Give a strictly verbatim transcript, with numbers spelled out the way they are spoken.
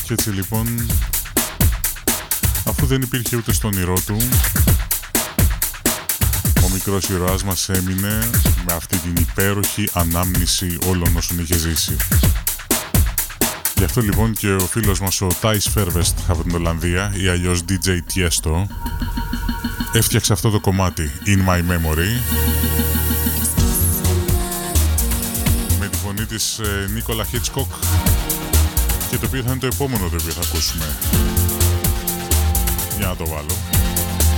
Και έτσι λοιπόν, αφού δεν υπήρχε ούτε στον όνειρό του, ο μικρός ήρωάς μας έμεινε με αυτή την υπέροχη ανάμνηση όλων όσων είχε ζήσει. Γι' αυτό λοιπόν και ο φίλος μας ο Thijs Verwest από την Ολλανδία, ή αλλιώς ντι τζέι Tiesto, έφτιαξε αυτό το κομμάτι In My Memory με τη φωνή της Νίκολα Hitchcock, και το οποίο θα είναι το επόμενο το οποίο θα ακούσουμε. Για να το βάλω.